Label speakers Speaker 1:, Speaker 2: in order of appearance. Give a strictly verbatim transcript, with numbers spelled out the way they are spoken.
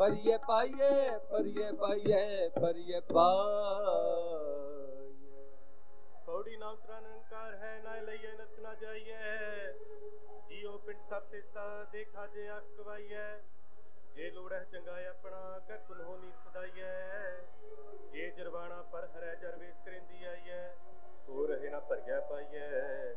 Speaker 1: परिये पाइये परिये पाइये परिये पाइये।
Speaker 2: पौड़ी नाम तरा निरंकार है, ना लइए नत ना जाइए। जियो पिंड सब सिस्ता देखा जे आख कवाइए। जे लोड़ है चंगाए अपना कै कुनहोनी सदाइए। जे जरवाना पर हरै जरवेश करेंदी आइए। हो रहे ना भरिया पाइए